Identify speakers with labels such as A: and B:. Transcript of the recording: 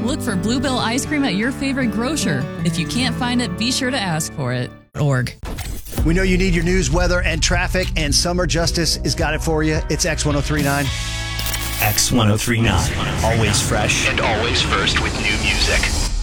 A: Look for Bluebell ice cream at your favorite grocer. If you can't find it, be sure to ask for it. Org.
B: We know you need your news, weather, and traffic, and Summer Justice has got it for you. It's X1039.
C: X1039. Always fresh.
D: And always first with new music.